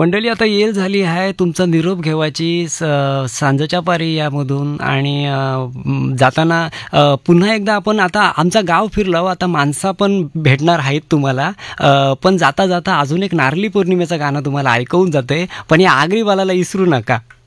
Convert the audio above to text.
मंडळी आता येळ झाली आहे तुमचा निरोप घेवायची सांजेच्या पारी यामधून आणि जाताना पुन्हा एकदा आपण आता आमचा गाव फिरलो आता माणसं पण भेटणार आहेत तुम्हाला पण जाता जाता अजून एक नारळी पौर्णिमेचं गाणं तुम्हाला ऐकवून जाते पण या आगरीवालाला विसरू नका.